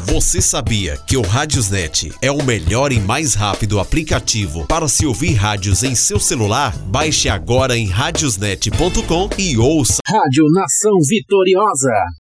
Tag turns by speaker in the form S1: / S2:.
S1: Você sabia que o Radiosnet é o melhor e mais rápido aplicativo para se ouvir rádios em seu celular? Baixe agora em radiosnet.com e ouça
S2: Rádio Nação Vitoriosa.